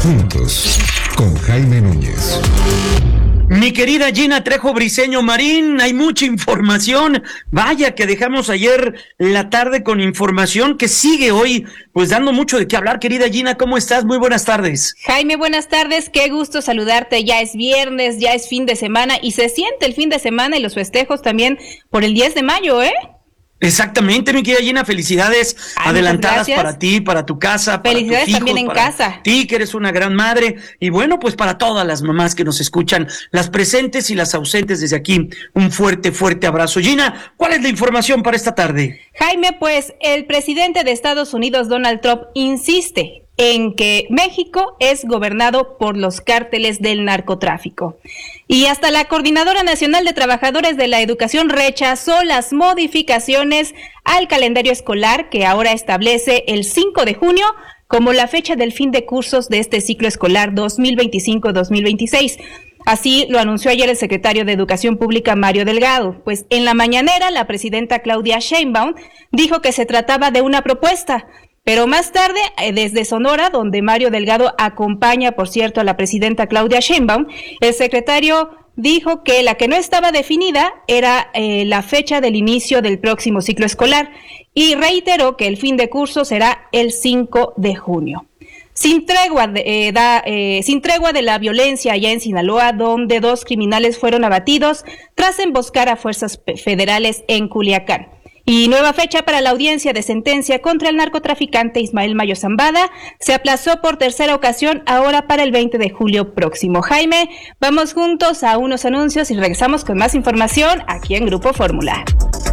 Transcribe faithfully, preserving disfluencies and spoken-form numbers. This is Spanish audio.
Juntos, con Jaime Núñez. Mi querida Gina Trejo Briceño Marín, hay mucha información. Vaya que dejamos ayer la tarde con información que sigue hoy, pues dando mucho de qué hablar. Querida Gina, ¿cómo estás? Muy buenas tardes. Jaime, buenas tardes, qué gusto saludarte. Ya es viernes, ya es fin de semana y se siente el fin de semana y los festejos también por el diez de mayo, ¿eh? Exactamente, mi querida Gina, felicidades Ay, adelantadas para ti, para tu casa, para felicidades tus hijos, también en para casa. ti, que eres una gran madre, y bueno, pues para todas las mamás que nos escuchan, las presentes y las ausentes desde aquí, un fuerte, fuerte abrazo. Gina, ¿cuál es la información para esta tarde? Jaime, pues el presidente de Estados Unidos, Donald Trump, insiste en que México es gobernado por los cárteles del narcotráfico. Y hasta la Coordinadora Nacional de Trabajadores de la Educación rechazó las modificaciones al calendario escolar que ahora establece el cinco de junio como la fecha del fin de cursos de este ciclo escolar dos mil veinticinco dos mil veintiséis. Así lo anunció ayer el secretario de Educación Pública, Mario Delgado. Pues en la mañanera, la presidenta Claudia Sheinbaum dijo que se trataba de una propuesta. Pero más tarde, desde Sonora, donde Mario Delgado acompaña, por cierto, a la presidenta Claudia Sheinbaum, el secretario dijo que la que no estaba definida era eh, la fecha del inicio del próximo ciclo escolar y reiteró que el fin de curso será el cinco de junio. Sin tregua, de, eh, da, eh, sin tregua de la violencia allá en Sinaloa, donde dos criminales fueron abatidos tras emboscar a fuerzas federales en Culiacán. Y nueva fecha para la audiencia de sentencia contra el narcotraficante Ismael Mayo Zambada se aplazó por tercera ocasión ahora para el veinte de julio próximo. Jaime, vamos juntos a unos anuncios y regresamos con más información aquí en Grupo Fórmula.